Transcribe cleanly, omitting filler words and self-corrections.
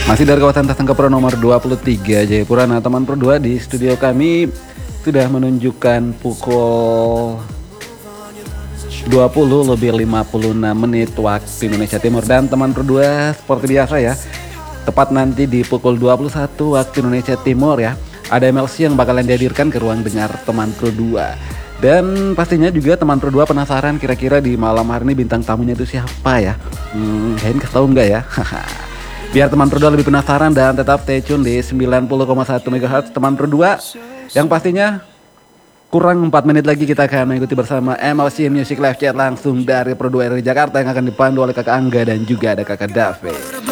Masih dari kawasan Tasangka Pro nomor 23 Jayapura. Nah teman Pro 2 di studio kami sudah menunjukkan pukul 20:56 waktu Indonesia Timur. Dan teman Pro 2 seperti biasa ya, tepat nanti di pukul 21 waktu Indonesia Timur ya, ada MLC yang bakalan dihadirkan ke ruang dengar teman Pro 2. Dan pastinya juga teman Pro 2 penasaran kira-kira di malam hari ini bintang tamunya itu siapa ya. Kalian kasih tahu nggak ya? Biar teman Pro 2 lebih penasaran dan tetap stay tune di 90,1 MHz teman Pro 2. Yang pastinya kurang 4 menit lagi kita akan mengikuti bersama MLC Music Live Chat langsung dari Pro 2 RRI Jakarta yang akan dipandu oleh kakak Angga dan juga ada kakak Dave.